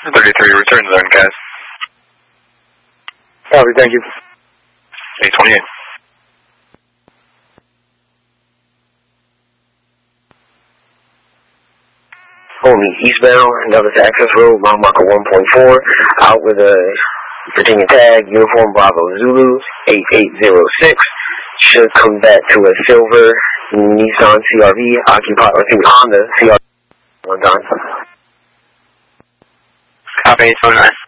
33, return to zone, guys. Copy, thank you. 828. Only eastbound, Douglas Access Road, mile marker 1.4, out with a Virginia tag, uniform Bravo Zulu, 8806. Should come back to a silver Nissan CRV, occupied, or Honda CRV. One time. Copy, 829.